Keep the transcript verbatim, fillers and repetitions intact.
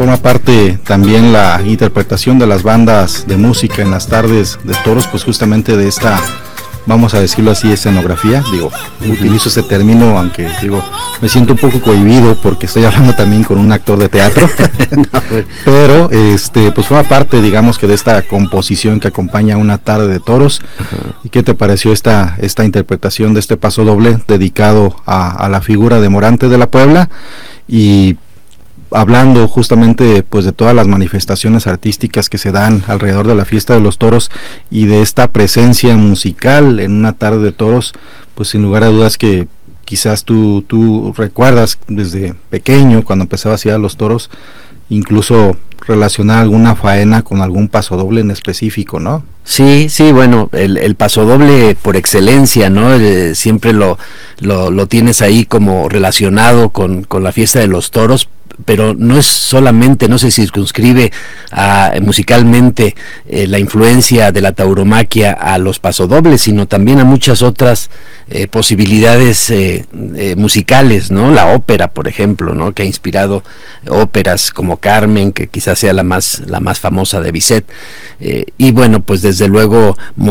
forma parte también la interpretación de las bandas de música en las tardes de toros, pues justamente de esta, vamos a decirlo así, escenografía. Digo, uh-huh. Utilizo ese término, aunque digo, me siento un poco cohibido porque estoy hablando también con un actor de teatro, no, pero este, pues forma parte, digamos, que de esta composición que acompaña una tarde de toros. Uh-huh. ¿Y qué te pareció esta, esta interpretación de este paso doble dedicado a, a la figura de Morante de la Puebla? Y hablando justamente pues de todas las manifestaciones artísticas que se dan alrededor de la fiesta de los toros y de esta presencia musical en una tarde de toros, pues sin lugar a dudas que quizás tú, tú recuerdas desde pequeño cuando empezabas a ir a los toros, incluso relacionar alguna faena con algún pasodoble en específico, ¿no? Sí, sí, bueno, el, el pasodoble por excelencia, ¿no? Eh, siempre lo, lo, lo tienes ahí como relacionado con, con la fiesta de los toros, pero no es solamente, no se circunscribe a, musicalmente eh, la influencia de la tauromaquia a los pasodobles, sino también a muchas otras eh, posibilidades eh, eh, musicales, ¿no? La ópera, por ejemplo, ¿no? Que ha inspirado óperas como Carmen, que quizás sea la más, la más famosa de Bizet, eh, y bueno, pues desde luego